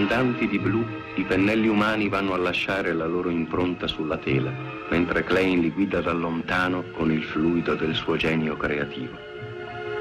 Sfondanti di blu, i pennelli umani vanno a lasciare la loro impronta sulla tela, mentre Klein li guida da lontano con il fluido del suo genio creativo.